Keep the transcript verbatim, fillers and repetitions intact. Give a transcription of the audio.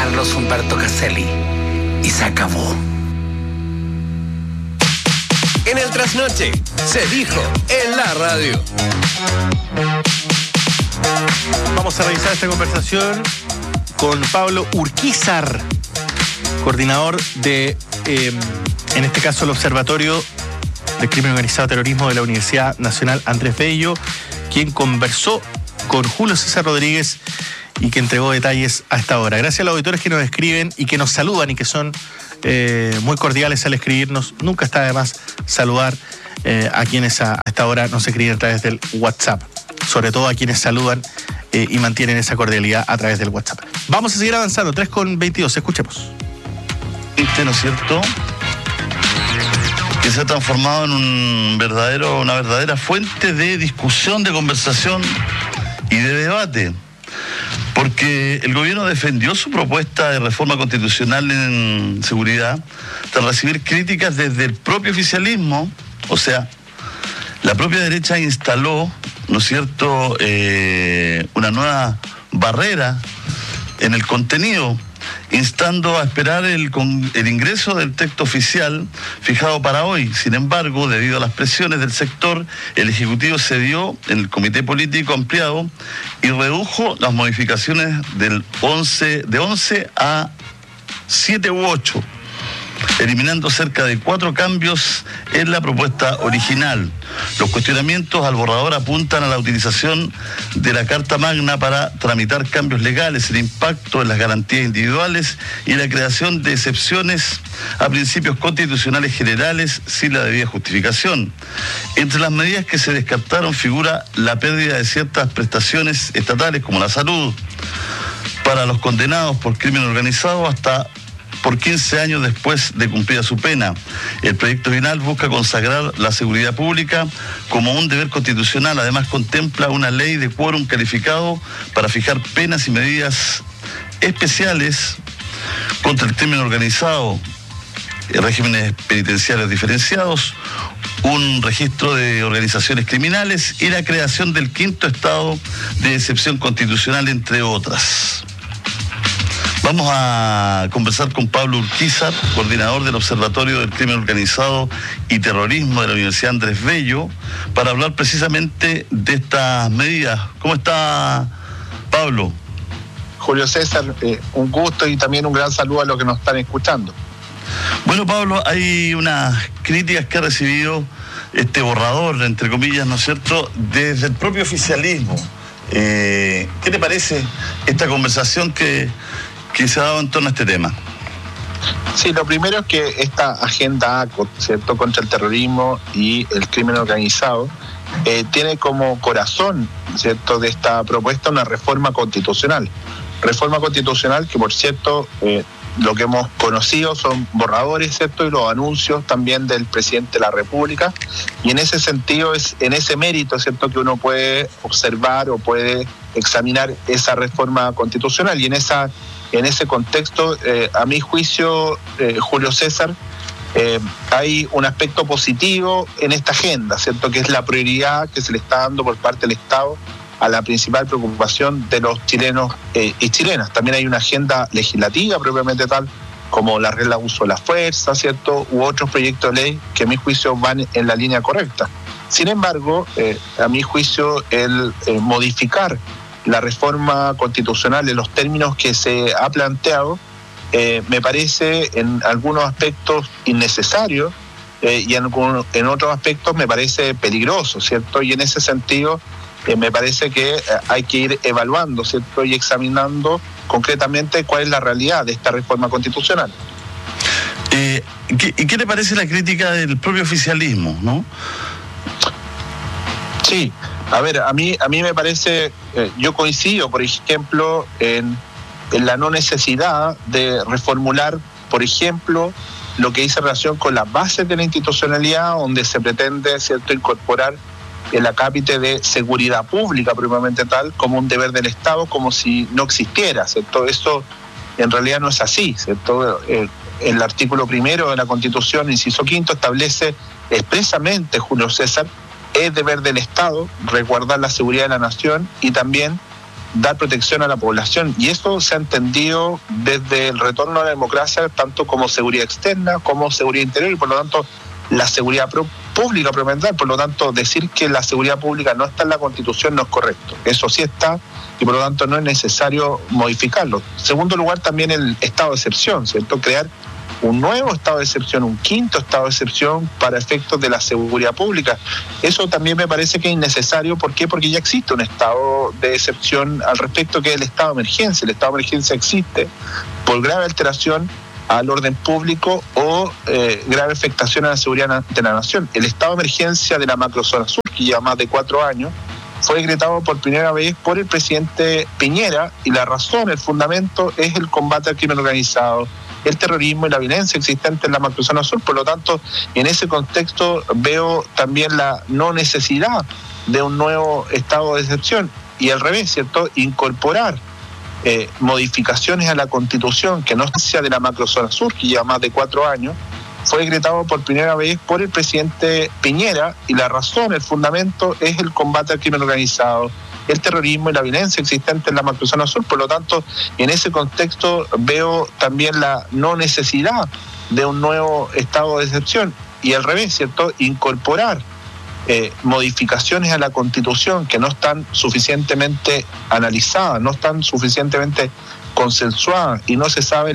Carlos Humberto Caselli. Y se acabó. En el trasnoche, se dijo en la radio. Vamos a revisar esta conversación con Pablo Urquizar, coordinador de, eh, en este caso, el Observatorio de Crimen Organizado y Terrorismo de la Universidad Nacional Andrés Bello, quien conversó con Julio César Rodríguez y que entregó detalles a esta hora. Gracias a los auditores que nos escriben y que nos saludan y que son eh, muy cordiales al escribirnos. Nunca está de más saludar eh, a quienes a, a esta hora nos escriben a través del WhatsApp, sobre todo a quienes saludan eh, y mantienen esa cordialidad a través del WhatsApp. Vamos a seguir avanzando, tres con veintidós, escuchemos. ¿No es cierto? Que se ha transformado en un verdadero, una verdadera fuente de discusión, de conversación y de debate. Porque el gobierno defendió su propuesta de reforma constitucional en seguridad tras recibir críticas desde el propio oficialismo. O sea, la propia derecha instaló, ¿no es cierto?, eh, una nueva barrera en el contenido, instando a esperar el, con, el ingreso del texto oficial fijado para hoy. Sin embargo, debido a las presiones del sector, el Ejecutivo cedió en el Comité Político Ampliado y redujo las modificaciones del once, de once a siete u ocho, eliminando cerca de cuatro cambios en la propuesta original. Los cuestionamientos al borrador apuntan a la utilización de la Carta Magna para tramitar cambios legales, el impacto en las garantías individuales y la creación de excepciones a principios constitucionales generales sin la debida justificación. Entre las medidas que se descartaron figura la pérdida de ciertas prestaciones estatales como la salud para los condenados por crimen organizado hasta por quince años después de cumplida su pena. El proyecto final busca consagrar la seguridad pública como un deber constitucional. Además, contempla una ley de quórum calificado para fijar penas y medidas especiales contra el crimen organizado, regímenes penitenciarios diferenciados, un registro de organizaciones criminales y la creación del quinto estado de excepción constitucional, entre otras. Vamos a conversar con Pablo Urquizar, coordinador del Observatorio del Crimen Organizado y Terrorismo de la Universidad Andrés Bello, para hablar precisamente de estas medidas. ¿Cómo está, Pablo? Julio César, eh, un gusto y también un gran saludo a los que nos están escuchando. Bueno, Pablo, hay unas críticas que ha recibido este borrador, entre comillas, ¿no es cierto?, desde el propio oficialismo. Eh, ¿Qué te parece esta conversación que... que se ha dado en torno a este tema? Sí, lo primero es que esta agenda A C O T, ¿cierto?, contra el terrorismo y el crimen organizado, eh, tiene como corazón, ¿cierto?, de esta propuesta una reforma constitucional. Reforma constitucional que, por cierto, eh, lo que hemos conocido son borradores, ¿cierto?, y los anuncios también del presidente de la República, y en ese sentido, es en ese mérito, ¿cierto?, que uno puede observar o puede examinar esa reforma constitucional, y en esa En ese contexto, eh, a mi juicio, eh, Julio César, eh, hay un aspecto positivo en esta agenda, ¿cierto?, que es la prioridad que se le está dando por parte del Estado a la principal preocupación de los chilenos eh, y chilenas. También hay una agenda legislativa propiamente tal, como la regla de uso de la fuerza, ¿cierto?, u otros proyectos de ley que a mi juicio van en la línea correcta. Sin embargo, eh, a mi juicio, el eh, modificar la reforma constitucional en los términos que se ha planteado, eh, me parece en algunos aspectos innecesario eh, y en, en otros aspectos me parece peligroso, ¿cierto? Y en ese sentido eh, me parece que eh, hay que ir evaluando, ¿cierto?, y examinando concretamente cuál es la realidad de esta reforma constitucional. Eh, ¿qué, ¿Y qué te parece la crítica del propio oficialismo, no? Sí. A ver, a mí a mí me parece, eh, yo coincido, por ejemplo, en, en la no necesidad de reformular, por ejemplo, lo que dice relación con las bases de la institucionalidad, donde se pretende, ¿cierto?, incorporar el acápite de seguridad pública, propiamente tal, como un deber del Estado, como si no existiera, ¿cierto? Eso en realidad no es así, ¿cierto? Eh, el artículo primero de la Constitución, inciso quinto, establece expresamente, Julio César, es deber del Estado resguardar la seguridad de la nación y también dar protección a la población, y eso se ha entendido desde el retorno a la democracia tanto como seguridad externa como seguridad interior, y por lo tanto la seguridad pro- pública promedial. Por lo tanto, decir que la seguridad pública no está en la Constitución no es correcto. Eso sí está, y por lo tanto no es necesario modificarlo. En segundo lugar, también el estado de excepción, ¿cierto? Crear un nuevo estado de excepción, un quinto estado de excepción para efectos de la seguridad pública. Eso también me parece que es innecesario. ¿Por qué? Porque ya existe un estado de excepción al respecto, que es el estado de emergencia. El estado de emergencia existe por grave alteración al orden público o eh, grave afectación a la seguridad de la nación. El estado de emergencia de la macrozona sur, que lleva más de cuatro años, fue decretado por primera vez por el presidente Piñera, y la razón, el fundamento, es el combate al crimen organizado, el terrorismo y la violencia existente en la macrozona sur. Por lo tanto, en ese contexto veo también la no necesidad de un nuevo estado de excepción, y al revés, ¿cierto? Incorporar eh, modificaciones a la Constitución que no sea de la macrozona sur, que lleva más de cuatro años, fue decretado por primera vez por el presidente Piñera, y la razón, el fundamento, es el combate al crimen organizado, el terrorismo y la violencia existente en la macrozona sur. Por lo tanto, en ese contexto veo también la no necesidad de un nuevo estado de excepción, y al revés, ¿cierto? Incorporar eh, modificaciones a la Constitución que no están suficientemente analizadas, no están suficientemente consensuadas, y no se sabe